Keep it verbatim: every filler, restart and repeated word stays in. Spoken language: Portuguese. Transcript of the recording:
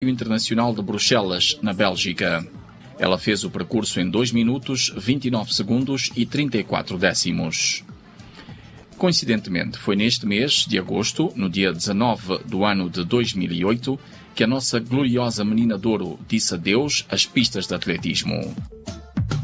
Internacional de Bruxelas, na Bélgica. Ela fez o percurso em dois minutos, vinte e nove segundos e trinta e quatro décimos. Coincidentemente, foi neste mês de agosto, no dia dezanove do ano de dois mil e oito, que a nossa gloriosa menina de ouro disse adeus às pistas de atletismo.